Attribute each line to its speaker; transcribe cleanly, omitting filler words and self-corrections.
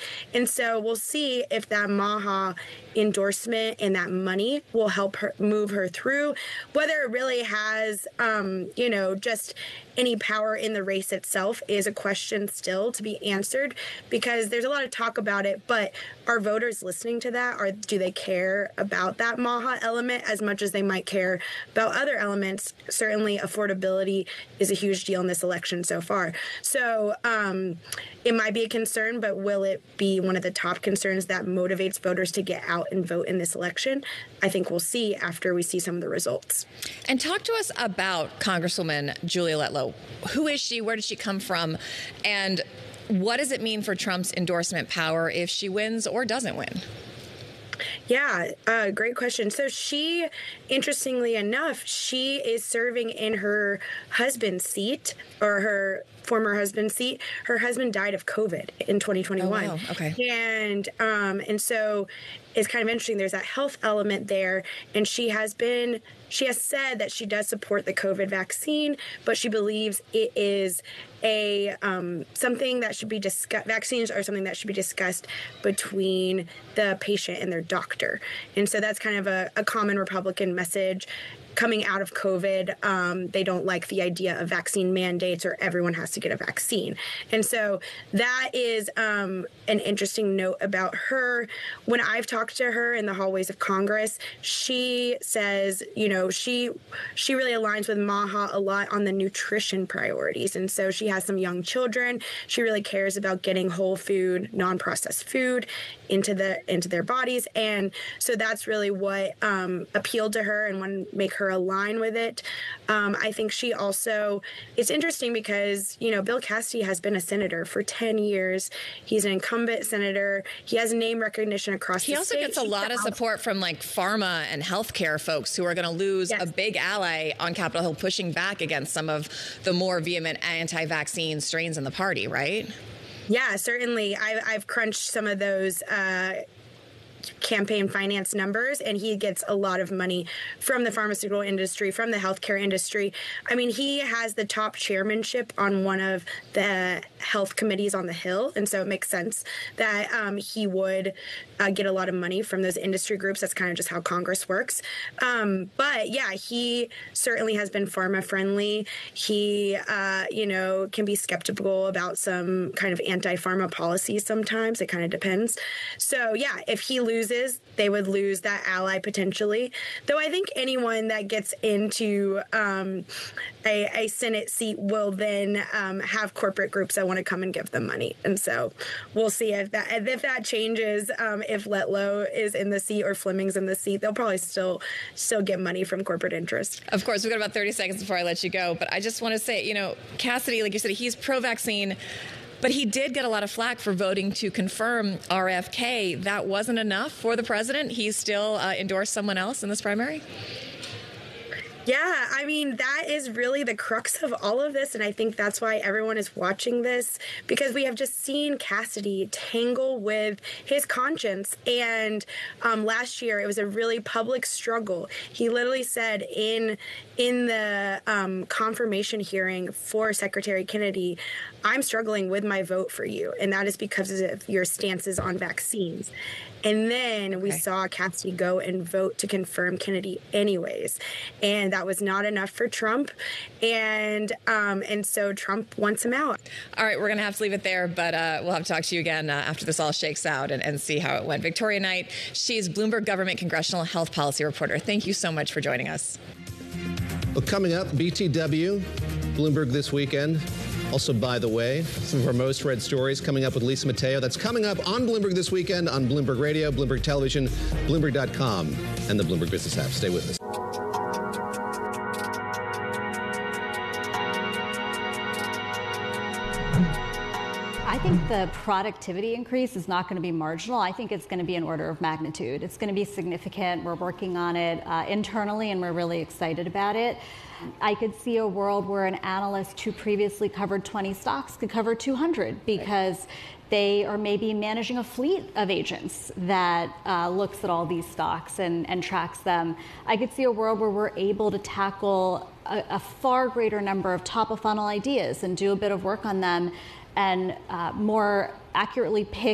Speaker 1: And so we'll see if that Maha endorsement and that money will help her move her through. Whether it really has, just any power in the race itself is a question still to be answered, because there's a lot of talk about it, but are voters listening to that? Or do they care about that Maha element as much as they might care about other elements? Certainly affordability is a huge deal in this election so far. So it might be a concern, but will it be one of the top concerns that motivates voters to get out and vote in this election? I think we'll see after we see some of the results.
Speaker 2: And talk to us about Congresswoman Julia Letlow. Who is she? Where did she come from? And what does it mean for Trump's endorsement power if she wins or doesn't win?
Speaker 1: Yeah, great question. So she, interestingly enough, she is serving in her husband's seat, or her former husband's seat. Her husband died of COVID in 2021.
Speaker 2: Oh, wow. Okay.
Speaker 1: And so it's kind of interesting. There's that health element there. And she has said that she does support the COVID vaccine, but she believes it is something that should be discussed. Vaccines are something that should be discussed between the patient and their doctor. And so that's kind of a common Republican message coming out of COVID. They don't like the idea of vaccine mandates or everyone has to get a vaccine. And so that is an interesting note about her. When I've talked to her in the hallways of Congress, she says, she really aligns with Maha a lot on the nutrition priorities. And so she has some young children. She really cares about getting whole food, non-processed food into their bodies. And so that's really what appealed to her and wanted to make her align with it. I think she also, it's interesting because, Bill Cassidy has been a senator for 10 years. He's an incumbent senator. He has name recognition across the state.
Speaker 2: He also gets a lot of support from pharma and healthcare folks who are going to lose a big ally on Capitol Hill, pushing back against some of the more vehement anti-vaccine strains in the party, right?
Speaker 1: Yeah, certainly. I've crunched some of those campaign finance numbers, and he gets a lot of money from the pharmaceutical industry, from the healthcare industry. I mean, he has the top chairmanship on one of the health committees on the Hill, and so it makes sense that he would get a lot of money from those industry groups. That's kind of just how Congress works. But yeah, he certainly has been pharma friendly. He, can be skeptical about some kind of anti-pharma policies sometimes. It kind of depends. So yeah, if he loses, they would lose that ally potentially. Though I think anyone that gets into a Senate seat will then have corporate groups that want to come and give them money. And so we'll see if that changes. If Letlow is in the seat or Fleming's in the seat, they'll probably still get money from corporate interest.
Speaker 2: Of course, we've got about 30 seconds before I let you go. But I just want to say, Cassidy, like you said, he's pro-vaccine. But he did get a lot of flack for voting to confirm RFK. That wasn't enough for the president. He still endorsed someone else in this primary?
Speaker 1: Yeah, I mean, that is really the crux of all of this, and I think that's why everyone is watching this, because we have just seen Cassidy tangle with his conscience, and last year it was a really public struggle. He literally said in the confirmation hearing for Secretary Kennedy, I'm struggling with my vote for you, and that is because of your stances on vaccines. And then we saw Cassidy go and vote to confirm Kennedy anyways. And that was not enough for Trump. And so Trump wants him out.
Speaker 2: All right, we're going to have to leave it there, but we'll have to talk to you again after this all shakes out and see how it went. Victoria Knight, she's Bloomberg Government Congressional Health Policy Reporter. Thank you so much for joining us.
Speaker 3: Well, coming up, BTW, Bloomberg this weekend. Also, by the way, some of our most read stories coming up with Lisa Mateo. That's coming up on Bloomberg this weekend on Bloomberg Radio, Bloomberg Television, Bloomberg.com, and the Bloomberg Business app. Stay with us.
Speaker 4: I think the productivity increase is not going to be marginal. I think it's going to be an order of magnitude. It's going to be significant. We're working on it internally, and we're really excited about it. I could see a world where an analyst who previously covered 20 stocks could cover 200 because they are maybe managing a fleet of agents that looks at all these stocks and tracks them. I could see a world where we're able to tackle a far greater number of top of funnel ideas and do a bit of work on them and more accurately pick